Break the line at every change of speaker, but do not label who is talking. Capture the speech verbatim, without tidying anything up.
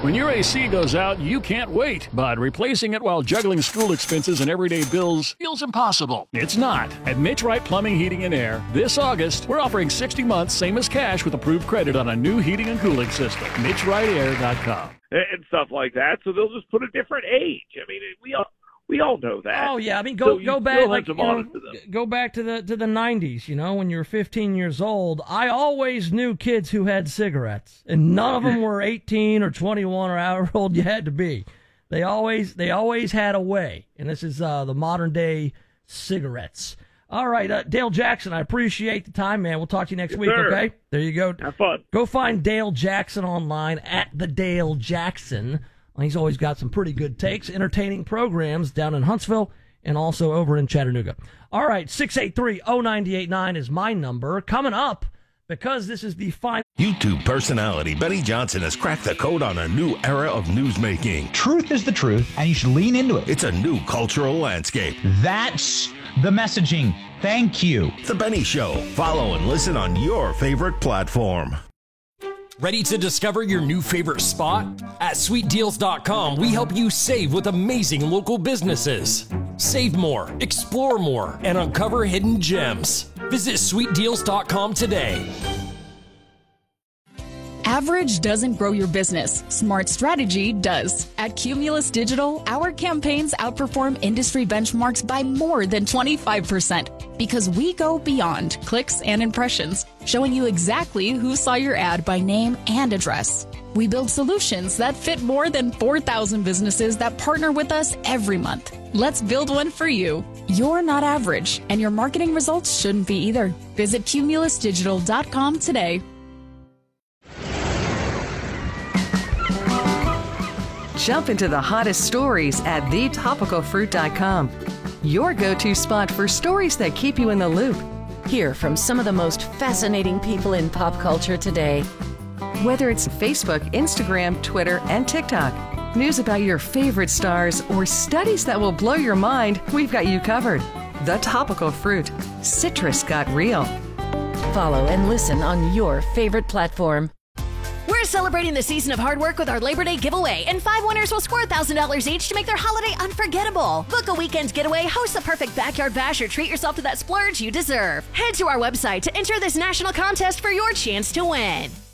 When your A C goes out, you can't wait, but replacing it while juggling school expenses and everyday bills feels impossible. It's not. At Mitch Wright Plumbing, Heating, and Air, this August, we're offering sixty months, same as cash, with approved credit on a new heating and cooling system. Mitch Wright Air dot com.
And stuff like that, so they'll just put a different age. I mean, we all we all know that.
Oh yeah, I mean, go
so
go back like
to
you know, go back to the to the nineties. You know, when you were fifteen years old, I always knew kids who had cigarettes, and none of them were eighteen or twenty-one or however old you had to be. They always they always had a way, and this is uh, the modern day cigarettes. All right, uh, Dale Jackson, I appreciate the time, man. We'll talk to you next
yes,
week.
Sir.
Okay, there you go.
Have fun.
Go find Dale Jackson online at the Dale Jackson. He's always got some pretty good takes, entertaining programs down in Huntsville and also over in Chattanooga. All right, six eight three, oh nine eight nine is my number. Coming up, because this is the final.
YouTube personality Benny Johnson has cracked the code on a new era of newsmaking.
Truth is the truth, and you should lean into it.
It's a new cultural landscape.
That's the messaging. Thank you.
The Benny Show. Follow and listen on your favorite platform.
Ready to discover your new favorite spot? At sweet deals dot com, we help you save with amazing local businesses. Save more, explore more, and uncover hidden gems. Visit sweet deals dot com today.
Average doesn't grow your business. Smart strategy does. At Cumulus Digital, our campaigns outperform industry benchmarks by more than twenty-five percent because we go beyond clicks and impressions, showing you exactly who saw your ad by name and address. We build solutions that fit more than four thousand businesses that partner with us every month. Let's build one for you. You're not average, and your marketing results shouldn't be either. Visit cumulus digital dot com today.
Jump into the hottest stories at the topical fruit dot com. Your go-to spot for stories that keep you in the loop.
Hear from some of the most fascinating people in pop culture today.
Whether it's Facebook, Instagram, Twitter, and TikTok, news about your favorite stars, or studies that will blow your mind, we've got you covered. The Topical Fruit. Citrus got real.
Follow and listen on your favorite platform.
We're celebrating the season of hard work with our Labor Day giveaway, and five winners will score one thousand dollars each to make their holiday unforgettable. Book a weekend getaway, host the perfect backyard bash, or treat yourself to that splurge you deserve. Head to our website to enter this national contest for your chance to win.